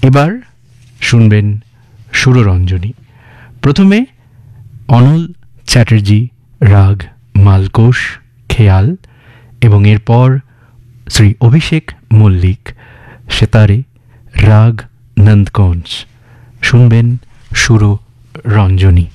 এবার শুনবেন সুররঞ্জনী। প্রথমে অনল চ্যাটার্জি রাগ মালকোষ খেয়াল, এবং এরপর শ্রী অভিষেক মল্লিক সেতারে রাগ নন্দকোঞ্জ। শুনবেন সুররঞ্জনী।